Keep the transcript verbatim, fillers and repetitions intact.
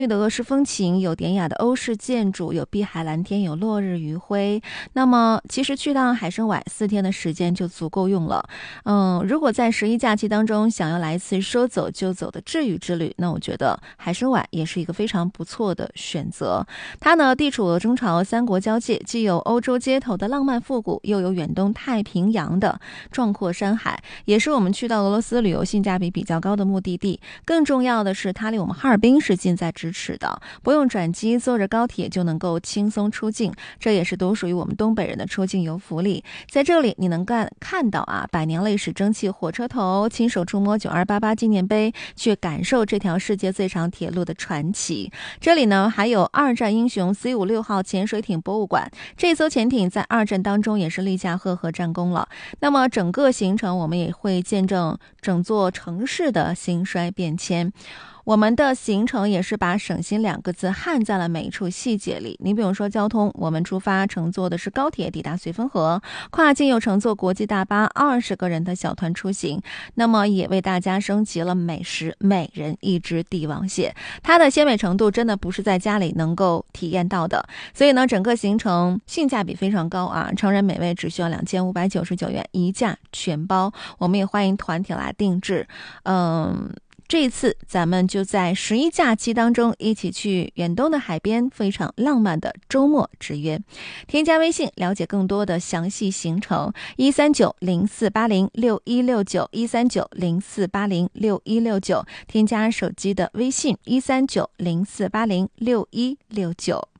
的俄式风情，有典雅的欧式建筑，有碧海蓝天，有落日余晖。那么其实去趟海参崴四天的时间就足够用了。嗯，如果在十一假期当中想要来一次说走就走的治愈之旅，那我觉得海参崴也是一个非常不错的选择。它呢地处中朝三国交界，既有欧洲街头的浪漫复古，又有远东太平洋的壮阔山海，也是我们去到俄罗斯旅游性价比比较高的目的地。更重要的是，它离我们哈尔滨是近在咫尺的，不用转机，坐着高铁就能够轻松出境，这也是独属于我们东北人的出境游福利。在这里你能看看到啊百年历史蒸汽火车头，亲手触摸九二八八纪念碑，去感受这条世界最长铁路的传奇。这里呢还有二战英雄 C 五十六号潜水艇博物馆，这艘潜艇在二战当中也是立下赫赫战功了。那么整个行程我们也会见证整座城市的兴衰变迁。我们的行程也是把省心两个字焊在了每一处细节里。你比如说交通，我们出发乘坐的是高铁抵达绥芬河，跨境又乘坐国际大巴，二十个人的小团出行。那么也为大家升级了美食，每人一只帝王蟹，它的鲜美程度真的不是在家里能够体验到的。所以呢，整个行程性价比非常高啊，成人美味只需要两千五百九十九元，一价全包。我们也欢迎团体来定制。嗯。这一次咱们就在十一假期当中一起去远东的海边，非常浪漫的周末之约。添加微信了解更多的详细行程，一三九零四八零六一六九一三九零四八零六一六九，添加手机的微信一三九零四八零六一六九。